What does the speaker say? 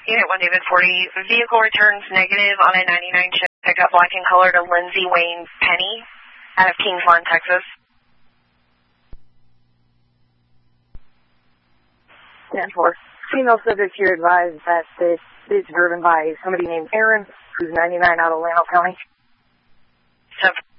Unit 1 David 40, vehicle returns negative on a 99 chip pickup black in color to Lindsay Wayne Penny out of Kings Lawn, Texas. 10-4. Female subject here advised that it's driven by somebody named Aaron, who's 99 out of Llano County. 10-4.